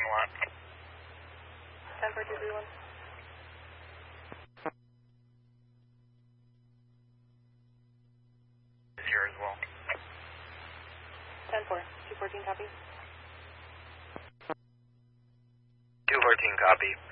lot. 10-4-2-3-1. Is here as well. 10-4. 214 copy. 214 copy.